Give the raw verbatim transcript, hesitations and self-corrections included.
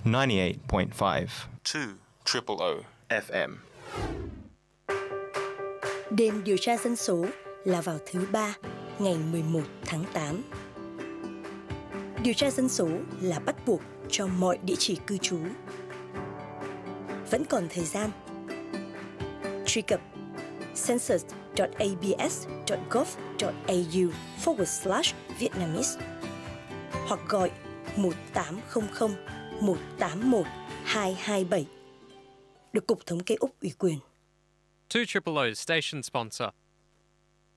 ninety-eight point five. two triple O F M. Đêm điều tra dân số là vào thứ ba, ngày mười một tháng tám. Điều tra dân số là bắt buộc cho mọi địa chỉ cư trú. Vẫn còn thời gian. Truy cập census.abs.gov.au forward slash Vietnamese hoặc gọi một tám không không một tám một hai hai bảy được Cục Thống kê Úc ủy quyền. two triple O station sponsor.